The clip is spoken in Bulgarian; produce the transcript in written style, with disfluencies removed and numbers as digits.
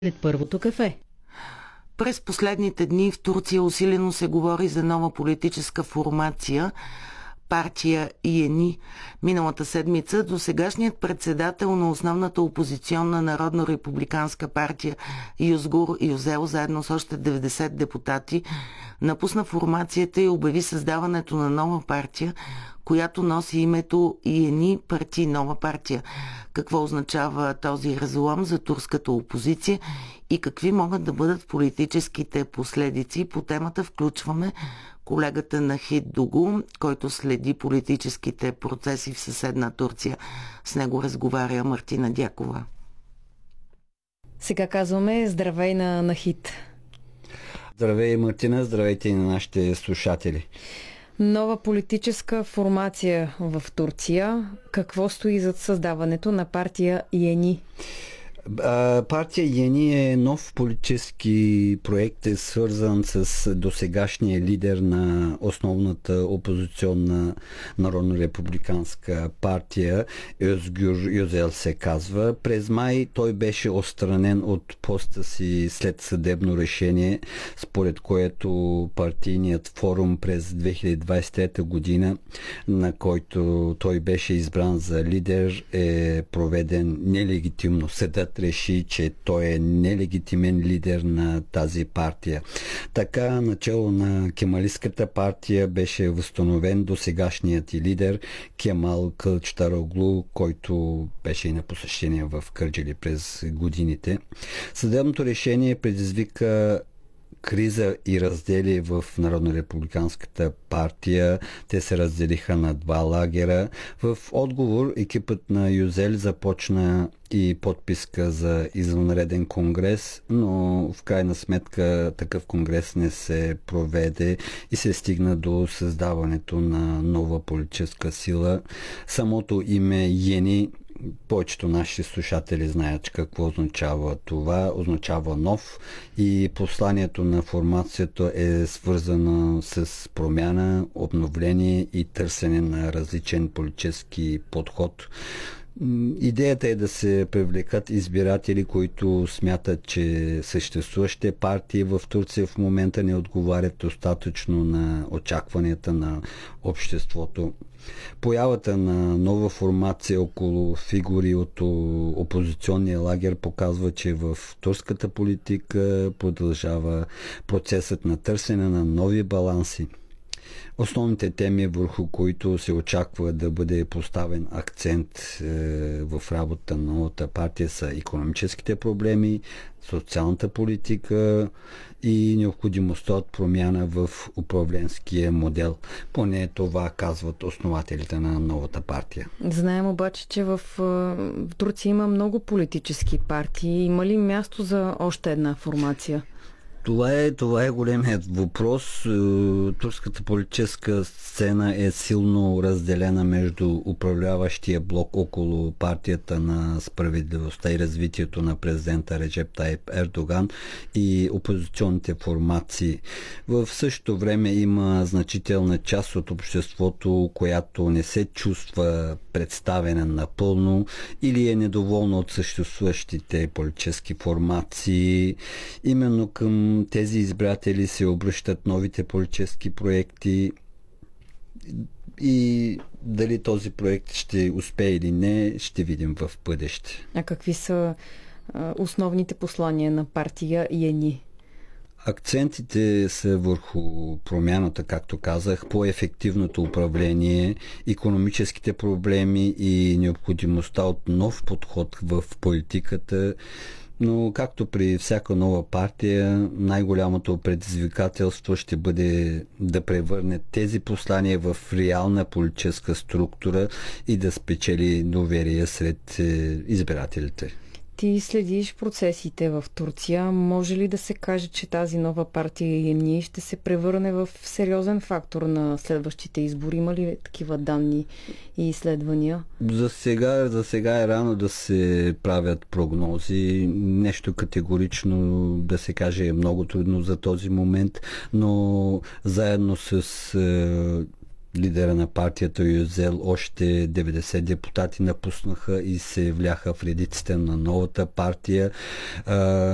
След първото кафе. През последните дни в Турция усилено се говори за нова политическа формация, партия ИЕНИ. Миналата седмица досегашният председател на основната опозиционна народно-републиканска партия Юзгур Юзел заедно с още 90 депутати напусна формацията и обяви създаването на нова партия, която носи името ИЕНИ партий нова партия. Какво означава този разлом за турската опозиция и какви могат да бъдат политическите последици? По темата включваме колегата Нахид Дугу, който следи политическите процеси в съседна Турция. С него разговаря Мартина Дякова. Сега казваме здравей на Нахид. Здравей, Мартина, здравейте и на нашите слушатели. Нова политическа формация в Турция. Какво стои зад създаването на партия ИЕНИ? Партия ИЕНИ е нов политически проект, е свързан с досегашния лидер на основната опозиционна народно-републиканска партия, Özgür Özel се казва. През май той беше отстранен от поста си след съдебно решение, според което партийният форум през 2023 година, на който той беше избран за лидер, е проведен нелегитимно. Съдът реши, че той е нелегитимен лидер на тази партия. Така, начало на кемалистката партия беше възстановен досегашният и лидер Кемал Кылычдаroğlu, който беше и на посещение в Кърджали през годините. Съдебното решение предизвика криза и раздели в Народно-републиканската партия. Те се разделиха на два лагера. В отговор екипът на Юзел започна и подписка за извънреден конгрес, но в крайна сметка такъв конгрес не се проведе и се стигна до създаването на нова политическа сила. Самото име ИЕНИ, повечето наши слушатели знаят какво означава това. Означава нов и посланието на формацията е свързано с промяна, обновление и търсене на различен политически подход. Идеята е да се привлекат избиратели, които смятат, че съществуващите партии в Турция в момента не отговарят достатъчно на очакванията на обществото. Появата на нова формация около фигури от опозиционния лагер показва, че в турската политика продължава процесът на търсене на нови баланси. Основните теми, върху които се очаква да бъде поставен акцент в работа на новата партия, са икономическите проблеми, социалната политика и необходимостта от промяна в управленския модел. Поне това казват основателите на новата партия. Знаем обаче, че в Турция има много политически партии. Има ли място за още една формация? Това е големият въпрос. Турската политическа сцена е силно разделена между управляващия блок около партията на справедливостта и развитието на президента Реджеп Тайип Ердоган и опозиционните формации. В същото време има значителна част от обществото, която не се чувства представена напълно или е недоволна от съществуващите политически формации. Именно към тези избиратели се обръщат новите политически проекти и дали този проект ще успее или не, ще видим в бъдеще. А какви са основните послания на партия ИЕНИ? Акцентите са върху промяната, както казах, по-ефективното управление, икономическите проблеми и необходимостта от нов подход в политиката. Но както при всяка нова партия, най-голямото предизвикателство ще бъде да превърне тези послания в реална политическа структура и да спечели доверие сред избирателите. Ти следиш процесите в Турция. Може ли да се каже, че тази нова партия ИЕНИ ще се превърне в сериозен фактор на следващите избори? Има ли такива данни и изследвания? За сега е рано да се правят прогнози. Нещо категорично да се каже е много трудно за този момент, но заедно с лидера на партията Юзел, още 90 депутати напуснаха и се вляха в редиците на новата партия.